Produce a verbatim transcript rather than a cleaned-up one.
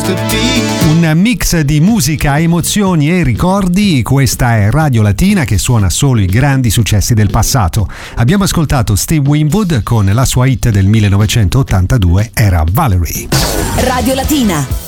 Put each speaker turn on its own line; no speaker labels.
used to be.
Un mix di musica, emozioni e ricordi. Questa è Radio Latina che suona solo i grandi successi del passato. Abbiamo ascoltato Steve Winwood con la sua hit del millenovecentottantadue, era Valerie.
Radio Latina.